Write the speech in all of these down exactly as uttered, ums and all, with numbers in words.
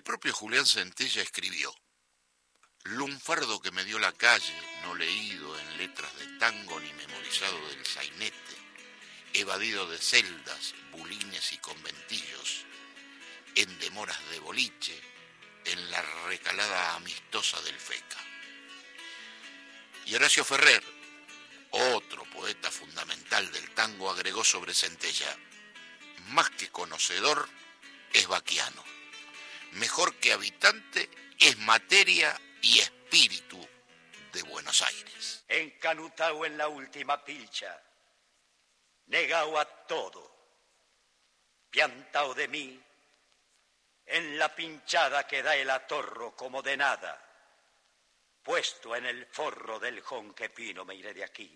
El propio Julián Centella escribió: lunfardo que me dio la calle, no leído en letras de tango ni memorizado del sainete, evadido de celdas, bulines y conventillos, en demoras de boliche, en la recalada amistosa del FECA. Y Horacio Ferrer, otro poeta fundamental del tango, agregó sobre Centella: más que conocedor, es vaquiano. Mejor que habitante, es materia y espíritu de Buenos Aires. Encanutao en la última pilcha, negao a todo, piantao de mí, en la pinchada que da el atorro como de nada, puesto en el forro del jonque pino me iré de aquí.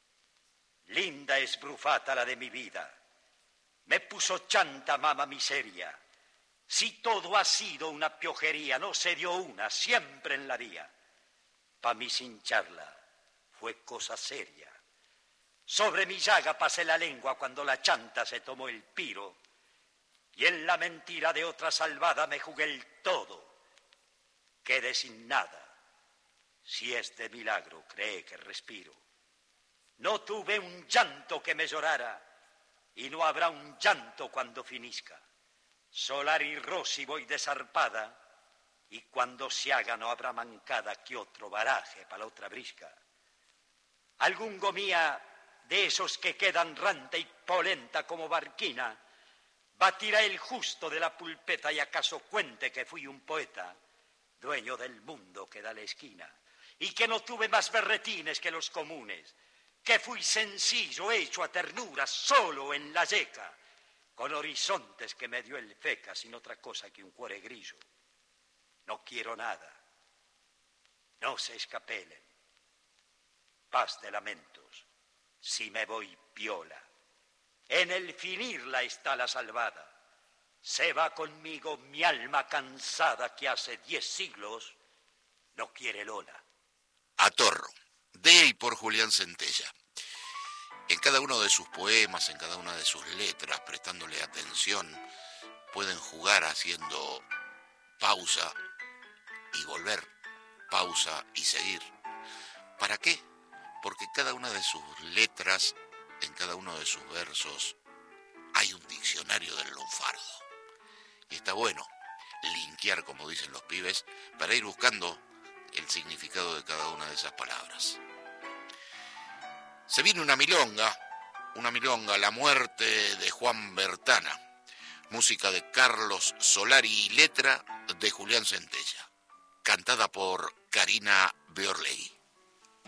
Linda es brufata la de mi vida, me puso chanta mama miseria. Si todo ha sido una piojería, no se dio una, siempre en la día. Pa' mí sin charla fue cosa seria. Sobre mi llaga pasé la lengua cuando la chanta se tomó el piro, y en la mentira de otra salvada me jugué el todo. Quedé sin nada. Si es de milagro, cree que respiro. No tuve un llanto que me llorara, y no habrá un llanto cuando finisca. Solar y Rosy voy de zarpada, y cuando se haga no habrá mancada que otro baraje para la otra brisca. Algún gomía de esos que quedan ranta y polenta como barquina, batirá el justo de la pulpeta y acaso cuente que fui un poeta, dueño del mundo que da la esquina, y que no tuve más berretines que los comunes, que fui sencillo, hecho a ternura, solo en la yeca, con horizontes que me dio el FECA sin otra cosa que un cuore grillo. No quiero nada, no se escapelen, paz de lamentos, si me voy piola. En el finirla está la salvada, se va conmigo mi alma cansada que hace diez siglos no quiere lona. Atorro, de y por Julián Centella. En cada uno de sus poemas, en cada una de sus letras, prestándole atención, pueden jugar haciendo pausa y volver, pausa y seguir. ¿Para qué? Porque cada una de sus letras, en cada uno de sus versos, hay un diccionario del lunfardo. Y está bueno linkear, como dicen los pibes, para ir buscando el significado de cada una de esas palabras. Se viene una milonga, una milonga, La muerte de Juan Bertana, música de Carlos Solari y letra de Julián Centella, cantada por Karina Beorlegui.